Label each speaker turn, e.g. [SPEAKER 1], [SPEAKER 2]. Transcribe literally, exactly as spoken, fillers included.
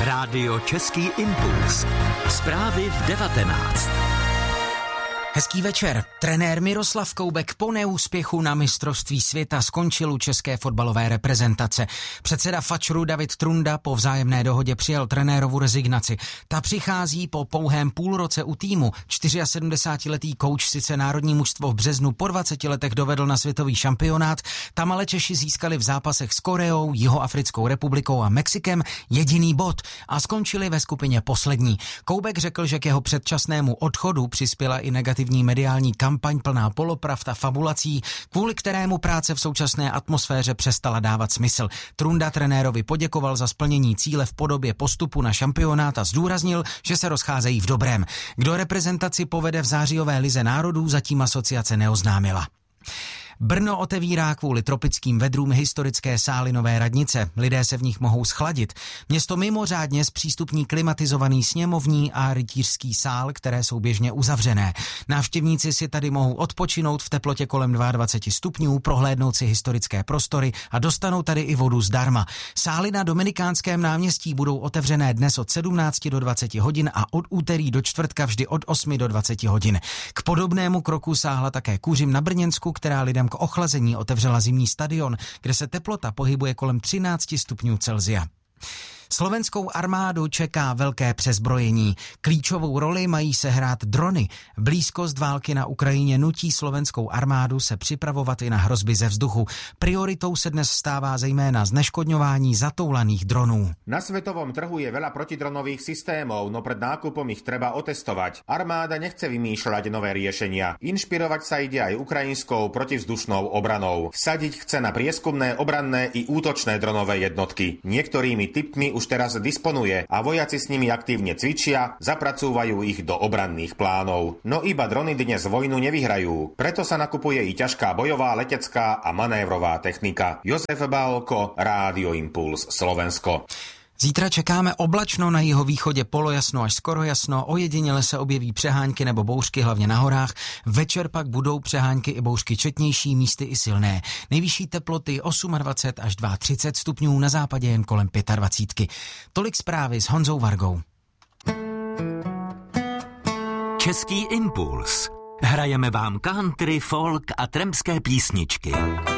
[SPEAKER 1] Rádio Český impuls. Zprávy v devatenáct.
[SPEAKER 2] Hezký večer. Trenér Miroslav Koubek po neúspěchu na mistrovství světa skončil u české fotbalové reprezentace. Předseda Fatčru David Trunda po vzájemné dohodě přijal trenérovu rezignaci. Ta přichází po pouhém půlroce u týmu. sedmdesátčtyřletý kouč sice národní mužstvo v březnu po dvaceti letech dovedl na světový šampionát, tam ale Češi získali v zápasech s Koreou, Jihoafrickou republikou a Mexikem jediný bod a skončili ve skupině poslední. Koubek řekl, že k jeho předčasnému odchodu přispěla i negativní mediální kampaň plná polopravd a fabulací, kvůli kterému práce v současné atmosféře přestala dávat smysl. Trunda trenérovi poděkoval za splnění cíle v podobě postupu na šampionát a zdůraznil, že se rozcházejí v dobrém. Kdo reprezentaci povede v zářijové lize národů, zatím asociace neoznámila. Brno otevírá kvůli tropickým vedrům historické sály Nové radnice. Lidé se v nich mohou schladit. Město mimořádně zpřístupní klimatizovaný sněmovní a rytířský sál, které jsou běžně uzavřené. Návštěvníci si tady mohou odpočinout v teplotě kolem dvacet dva stupňů, prohlédnout si historické prostory a dostanou tady i vodu zdarma. Sály na Dominikánském náměstí budou otevřené dnes od sedmnácti do dvaceti hodin a od úterý do čtvrtka vždy od osmi do dvaceti hodin. K podobnému kroku sáhla také Kuřim na Brněnsku, která lidem k ochlazení otevřela zimní stadion, kde se teplota pohybuje kolem třinácti stupňů Celsia. Slovenskou armádu čeká velké přezbrojení. Klíčovou roli mají sehrát drony. Blízkost války na Ukrajině nutí slovenskou armádu se připravovat i na hrozby ze vzduchu. Prioritou se dnes stává zejména zneškodňování zatoulaných dronů.
[SPEAKER 3] Na svetovom trhu je veľa protidronových systémov, no pred nákupom ich treba otestovať. Armáda nechce vymýšľať nové riešenia. Inšpirovať sa ide aj ukrajinskou protivzdušnou obranou. Vsadiť chce na prieskumné, obranné i útočné dronové jednotky. Niektorými typmi už teraz disponuje a vojaci s nimi aktívne cvičia, zapracúvajú ich do obranných plánov. No iba drony dnes vojnu nevyhrajú. Preto sa nakupuje i ťažká bojová, letecká a manévrová technika. Jozef Bálko, Rádio Impuls, Slovensko.
[SPEAKER 2] Zítra čekáme oblačno, na jihovýchodě polojasno až skoro jasno, ojediněle se objeví přehánky nebo bouřky, hlavně na horách. Večer pak budou přehánky i bouřky četnější, místy i silné. Nejvyšší teploty dvacet osm až třicet dva stupňů, na západě jen kolem dvacet pět. Tolik zprávy s Honzou Vargou.
[SPEAKER 1] Český impuls. Hrajeme vám country, folk a trampské písničky.